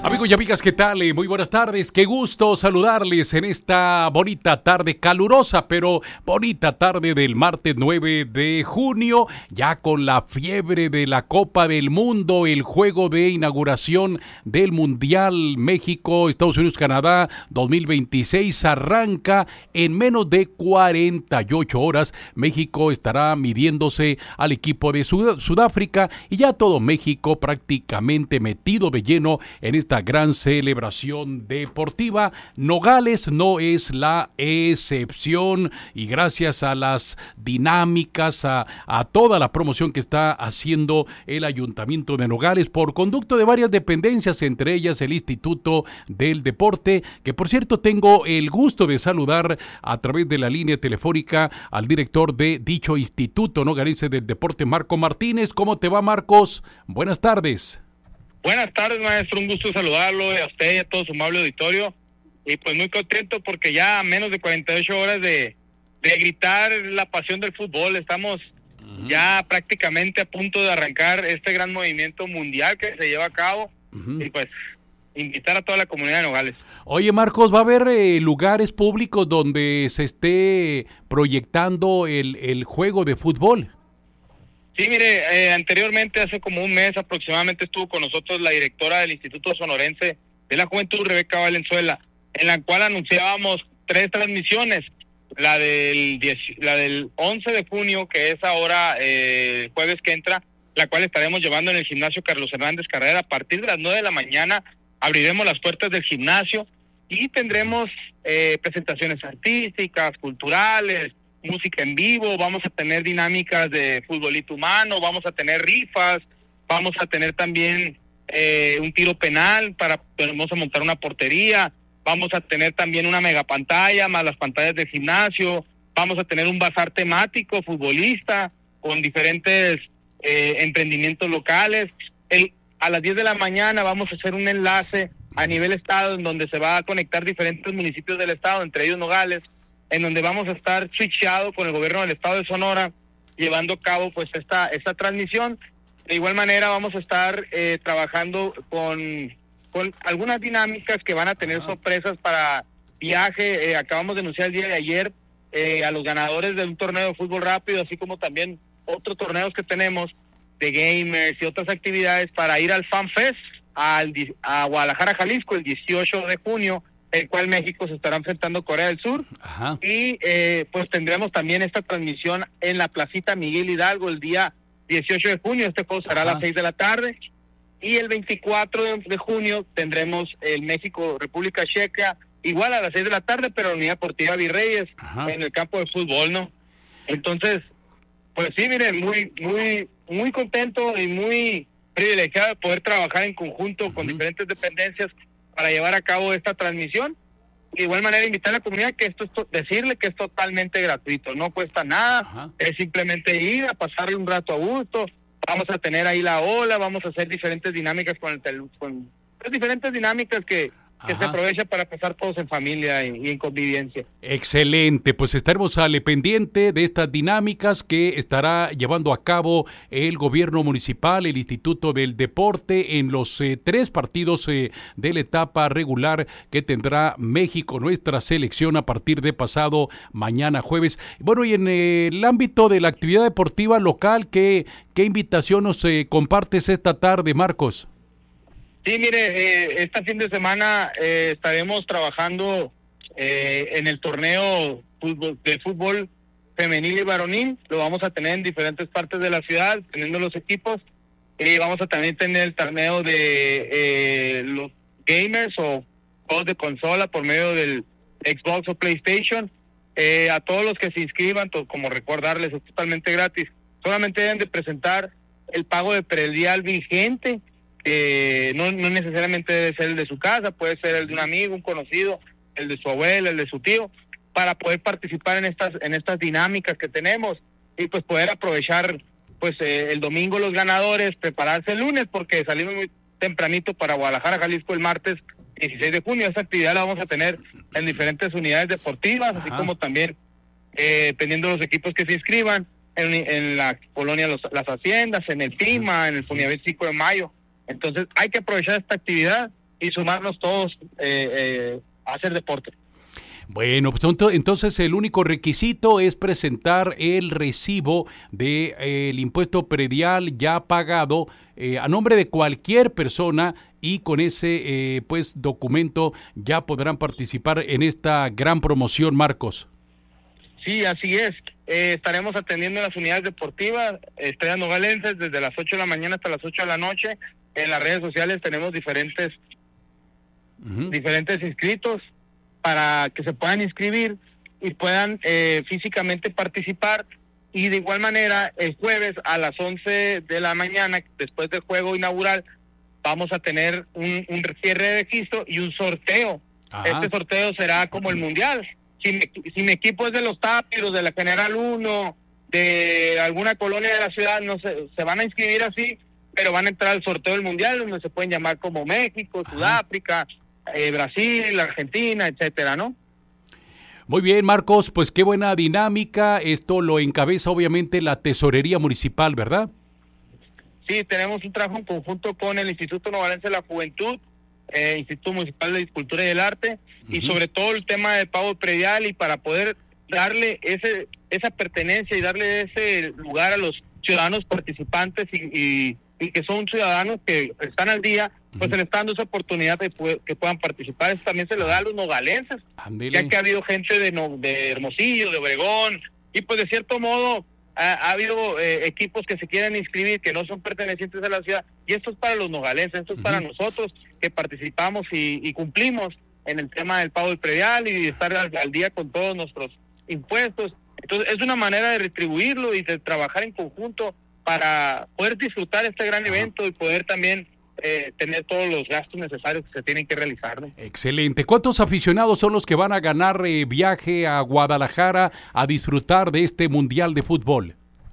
Amigos y amigas, ¿qué tal? Muy buenas tardes, qué gusto saludarles en esta bonita tarde, calurosa pero bonita tarde del martes 9 de junio, ya con la fiebre de la Copa del Mundo, el juego de inauguración del Mundial México, Estados Unidos, Canadá 2026 arranca en menos de 48 horas. México estará midiéndose al equipo de Sudáfrica y ya todo México prácticamente metido de lleno en esta gran celebración deportiva. Nogales no es la excepción y gracias a las dinámicas, a toda la promoción que está haciendo el Ayuntamiento de Nogales por conducto de varias dependencias, entre ellas el Instituto del Deporte, que por cierto tengo el gusto de saludar a través de la línea telefónica al director de dicho Instituto Nogalense del Deporte, Marco Martínez. ¿Cómo te va, Marcos? Buenas tardes. Buenas tardes, maestro, un gusto saludarlo, a usted y a todo su amable auditorio, y pues muy contento porque ya a menos de 48 horas de gritar la pasión del fútbol, estamos ya prácticamente a punto de arrancar este gran movimiento mundial que se lleva a cabo, y pues invitar a toda la comunidad de Nogales. Oye, Marcos, ¿va a haber lugares públicos donde se esté proyectando el juego de fútbol? Sí, mire, anteriormente, hace como un mes aproximadamente, estuvo con nosotros la directora del Instituto Sonorense de la Juventud, Rebeca Valenzuela, en la cual anunciábamos 3 transmisiones, la del 11 de junio, que es ahora jueves que entra, la cual estaremos llevando en el gimnasio Carlos Hernández Carrera. A partir de las 9 de la mañana abriremos las puertas del gimnasio y tendremos presentaciones artísticas, culturales, música en vivo, vamos a tener dinámicas de futbolito humano, vamos a tener rifas, vamos a tener también un tiro penal, vamos a montar una portería, vamos a tener también una mega pantalla, más las pantallas del gimnasio, vamos a tener un bazar temático futbolista con diferentes emprendimientos locales. A las 10 de la mañana vamos a hacer un enlace a nivel estado en donde se va a conectar diferentes municipios del estado, entre ellos Nogales, en donde vamos a estar switchado con el gobierno del estado de Sonora, llevando a cabo pues esta transmisión. De igual manera vamos a estar trabajando con algunas dinámicas que van a tener sorpresas para viaje. Acabamos de anunciar el día de ayer a los ganadores de un torneo de fútbol rápido, así como también otros torneos que tenemos de gamers y otras actividades para ir al Fan Fest a Guadalajara, Jalisco, el 18 de junio, el cual México se estará enfrentando a Corea del Sur. Ajá. Y pues tendremos también esta transmisión en la Placita Miguel Hidalgo el día 18 de junio. Este juego será a las 6 de la tarde. Y el 24 de junio tendremos el México-República Checa, igual a las 6 de la tarde, pero en la Unidad Deportiva Virreyes, en el campo de fútbol, ¿no? Entonces, pues sí, miren, muy contento y muy privilegiado de poder trabajar en conjunto con diferentes dependencias para llevar a cabo esta transmisión. De igual manera invitar a la comunidad que decirle que es totalmente gratuito, no cuesta nada, es simplemente ir a pasarle un rato a gusto. Vamos a tener ahí la ola, vamos a hacer diferentes dinámicas diferentes dinámicas que se aprovecha para pasar todos en familia y en convivencia. Excelente, pues estaremos al pendiente de estas dinámicas que estará llevando a cabo el gobierno municipal, el Instituto del Deporte, en los 3 partidos de la etapa regular que tendrá México, nuestra selección, a partir de pasado mañana jueves. Bueno, y en el ámbito de la actividad deportiva local, ¿qué invitación nos compartes esta tarde, Marcos? Sí, mire, este fin de semana estaremos trabajando en el torneo de fútbol femenil y varonil. Lo vamos a tener en diferentes partes de la ciudad, teniendo los equipos. Vamos a también tener el torneo de los gamers o juegos de consola por medio del Xbox o PlayStation. A todos los que se inscriban, como recordarles, es totalmente gratis. Solamente deben de presentar el pago de predial vigente. No necesariamente debe ser el de su casa, puede ser el de un amigo, un conocido, el de su abuela, el de su tío, para poder participar en estas dinámicas que tenemos y pues poder aprovechar pues el domingo los ganadores, prepararse el lunes porque salimos muy tempranito para Guadalajara, Jalisco el martes 16 de junio. Esta actividad la vamos a tener en diferentes unidades deportivas, así como también dependiendo de los equipos que se inscriban en la colonia Las Haciendas, en el Tima, en el Funivét 5 de Mayo. Entonces hay que aprovechar esta actividad y sumarnos todos a hacer deporte. Bueno, pues entonces el único requisito es presentar el recibo del impuesto predial ya pagado a nombre de cualquier persona, y con ese pues documento ya podrán participar en esta gran promoción, Marcos. Sí, así es. Estaremos atendiendo en las unidades deportivas Estrellas Nogalenses desde las 8 de la mañana hasta las 8 de la noche. En las redes sociales tenemos diferentes inscritos para que se puedan inscribir y puedan físicamente participar. Y de igual manera, el jueves a las 11 de la mañana, después del juego inaugural, vamos a tener un cierre de registro y un sorteo. Ajá. Este sorteo será como el mundial. Si mi equipo es de los Tápiros, de la General 1, de alguna colonia de la ciudad, no sé, se van a inscribir así, pero van a entrar al sorteo del mundial, donde se pueden llamar como México, Sudáfrica, Brasil, Argentina, etcétera, ¿no? Muy bien, Marcos, pues qué buena dinámica. Esto lo encabeza obviamente la Tesorería Municipal, ¿verdad? Sí, tenemos un trabajo en conjunto con el Instituto Nogalense de la Juventud, Instituto Municipal de Cultura y del Arte, y sobre todo el tema del pago predial, y para poder darle esa pertenencia y darle ese lugar a los ciudadanos participantes y que son ciudadanos que están al día, pues se les está dando esa oportunidad de que puedan participar. Eso también se lo da a los nogalenses, ya que ha habido gente de Hermosillo, de Obregón, y pues de cierto modo ha habido equipos que se quieren inscribir que no son pertenecientes a la ciudad, y esto es para los nogalenses, esto es para nosotros que participamos y cumplimos en el tema del pago del predial y de estar al día con todos nuestros impuestos. Entonces es una manera de retribuirlo y de trabajar en conjunto para poder disfrutar este gran evento y poder también tener todos los gastos necesarios que se tienen que realizar, ¿no? Excelente. ¿Cuántos aficionados son los que van a ganar viaje a Guadalajara a disfrutar de este Mundial de Fútbol?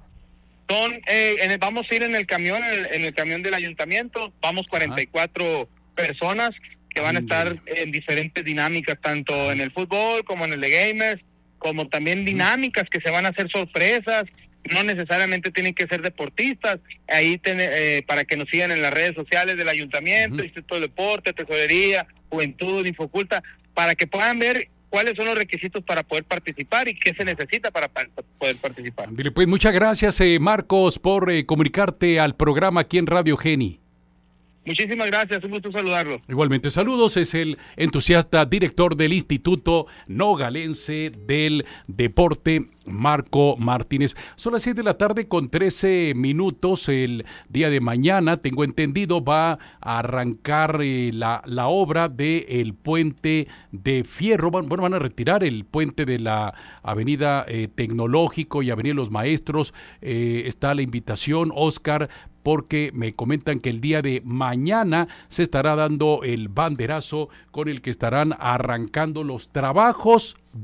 Vamos a ir en el camión, en el camión del ayuntamiento, vamos 44 personas que van a estar en diferentes dinámicas, tanto en el fútbol como en el de gamers, como también dinámicas que se van a hacer sorpresas. No necesariamente tienen que ser deportistas. Ahí para que nos sigan en las redes sociales del ayuntamiento, Instituto de Deporte, Tesorería, Juventud, Infoculta, para que puedan ver cuáles son los requisitos para poder participar y qué se necesita para poder participar. Dile, pues muchas gracias, Marcos, por comunicarte al programa aquí en Radio Geni. Muchísimas gracias, un gusto saludarlo. Igualmente, saludos, es el entusiasta director del Instituto Nogalense del Deporte, Marco Martínez. Son las 6 de la tarde con 13 minutos. El día de mañana, tengo entendido, va a arrancar la obra del puente de Fierro. Bueno, van a retirar el puente de la Avenida Tecnológico y Avenida Los Maestros. Está la invitación, Oscar, porque me comentan que el día de mañana se estará dando el banderazo con el que estarán arrancando los trabajos